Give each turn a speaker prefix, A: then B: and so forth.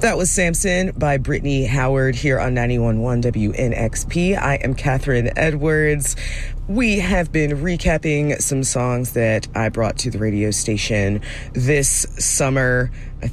A: That was Samson by Brittany Howard here on 91.1 WNXP. I am Catherine Edwards. We have been recapping some songs that I brought to the radio station this summer.